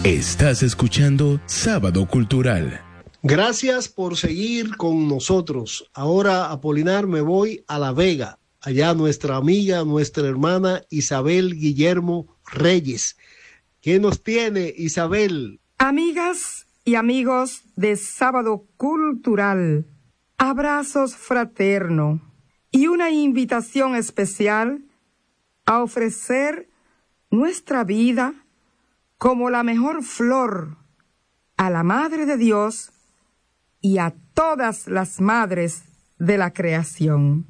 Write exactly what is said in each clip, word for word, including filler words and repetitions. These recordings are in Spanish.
Estás escuchando Sábado Cultural. Gracias por seguir con nosotros. Ahora, Apolinar, me voy a La Vega. Allá nuestra amiga, nuestra hermana Isabel Guillermo Reyes. ¿Qué nos tiene, Isabel? Amigas y amigos de Sábado Cultural, abrazos fraternos y una invitación especial a ofrecer nuestra vida como la mejor flor a la Madre de Dios y a todas las madres de la creación.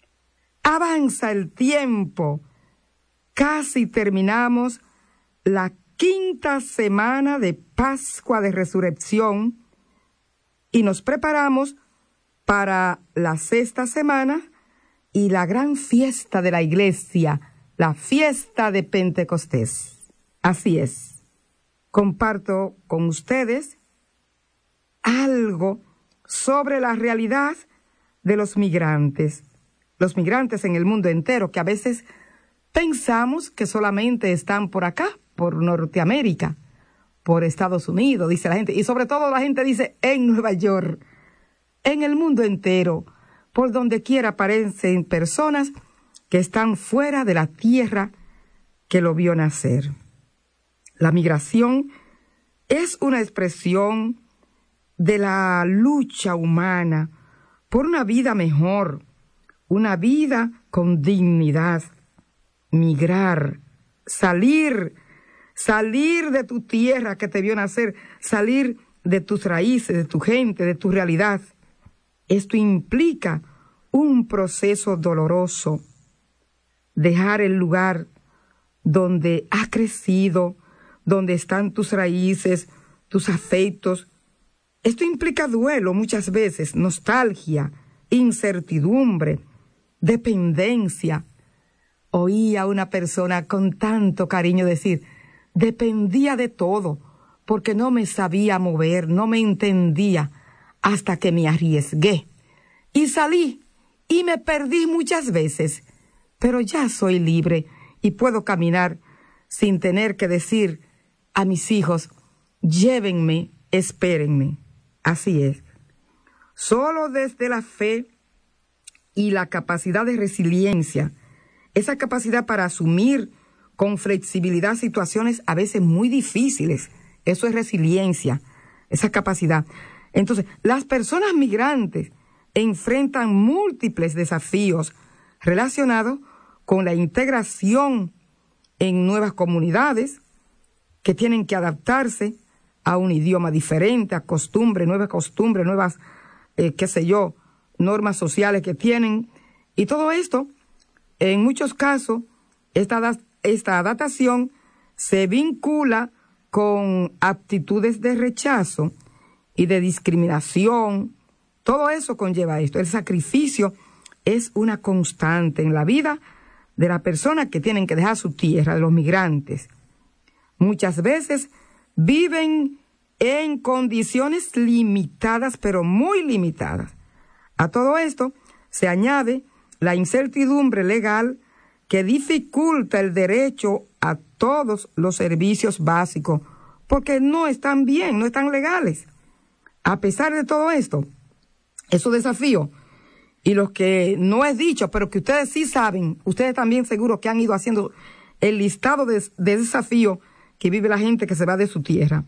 Avanza el tiempo, casi terminamos la quinta semana de Pascua de Resurrección y nos preparamos para la sexta semana y la gran fiesta de la Iglesia, la fiesta de Pentecostés. Así es, comparto con ustedes algo sobre la realidad de los migrantes. Los migrantes en el mundo entero, que a veces pensamos que solamente están por acá, por Norteamérica, por Estados Unidos, dice la gente. Y sobre todo la gente dice en Nueva York, en el mundo entero, por donde quiera aparecen personas que están fuera de la tierra que lo vio nacer. La migración es una expresión de la lucha humana por una vida mejor, una vida con dignidad. Migrar, salir, salir de tu tierra que te vio nacer, salir de tus raíces, de tu gente, de tu realidad. Esto implica un proceso doloroso. Dejar el lugar donde has crecido, donde están tus raíces, tus afectos. Esto implica duelo muchas veces, nostalgia, incertidumbre, dependencia. Oí a una persona con tanto cariño decir, dependía de todo, porque no me sabía mover, no me entendía, hasta que me arriesgué. Y salí, y me perdí muchas veces, pero ya soy libre y puedo caminar sin tener que decir a mis hijos, llévenme, espérenme. Así es. Solo desde la fe y la capacidad de resiliencia, esa capacidad para asumir con flexibilidad situaciones a veces muy difíciles, eso es resiliencia, esa capacidad. Entonces, las personas migrantes enfrentan múltiples desafíos relacionados con la integración en nuevas comunidades que tienen que adaptarse a un idioma diferente, a costumbres, nuevas costumbres, nuevas, eh, qué sé yo, normas sociales que tienen. Y todo esto, en muchos casos, esta, esta adaptación se vincula con actitudes de rechazo y de discriminación. Todo eso conlleva esto. El sacrificio es una constante en la vida de las personas que tienen que dejar su tierra, de los migrantes. Muchas veces viven en condiciones limitadas, pero muy limitadas. A todo esto se añade la incertidumbre legal que dificulta el derecho a todos los servicios básicos, porque no están bien, no están legales. A pesar de todo esto, esos desafíos, y los que no he dicho, pero que ustedes sí saben, ustedes también seguro que han ido haciendo el listado de, de desafíos que vive la gente que se va de su tierra.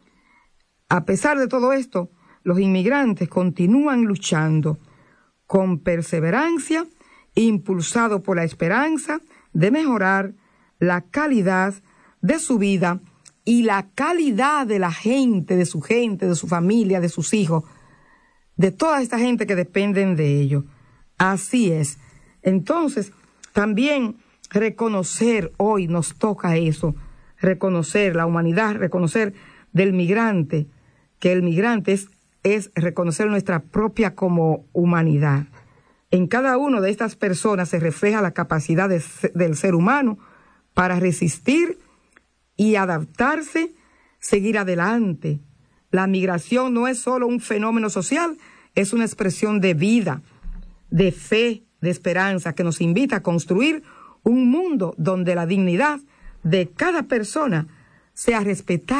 A pesar de todo esto, los inmigrantes continúan luchando con perseverancia, impulsados por la esperanza de mejorar la calidad de su vida y la calidad de la gente, de su gente, de su familia, de sus hijos, de toda esta gente que dependen de ellos. Así es. Entonces, también reconocer, hoy nos toca eso, reconocer la humanidad, reconocer del migrante, que el migrante es, es reconocer nuestra propia como humanidad. En cada una de estas personas se refleja la capacidad de, del ser humano para resistir y adaptarse, seguir adelante. La migración no es solo un fenómeno social, es una expresión de vida, de fe, de esperanza, que nos invita a construir un mundo donde la dignidad de cada persona sea respetada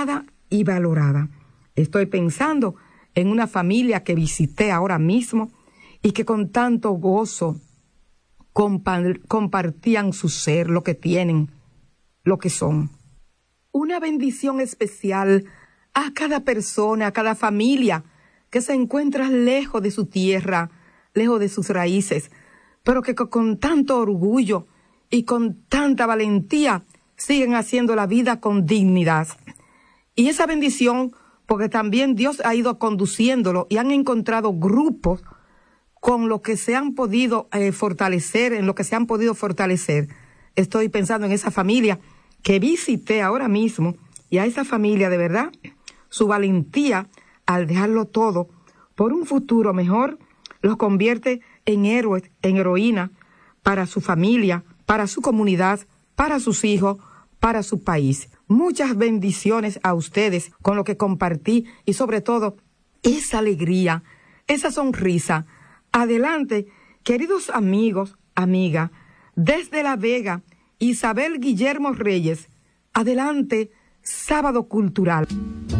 y valorada. Estoy pensando en una familia que visité ahora mismo y que con tanto gozo compa- compartían su ser, lo que tienen, lo que son. Una bendición especial a cada persona, a cada familia que se encuentra lejos de su tierra, lejos de sus raíces, pero que con tanto orgullo y con tanta valentía siguen haciendo la vida con dignidad. Y esa bendición, porque también Dios ha ido conduciéndolo y han encontrado grupos con lo que se han podido eh, fortalecer, en lo que se han podido fortalecer. Estoy pensando en esa familia que visité ahora mismo, y a esa familia, de verdad, su valentía al dejarlo todo por un futuro mejor, los convierte en héroes, en heroína para su familia, para su comunidad, para sus hijos, para su país. Muchas bendiciones a ustedes con lo que compartí y sobre todo esa alegría, esa sonrisa. Adelante, queridos amigos, amiga, desde La Vega, Isabel Guillermo Reyes. Adelante, Sábado Cultural.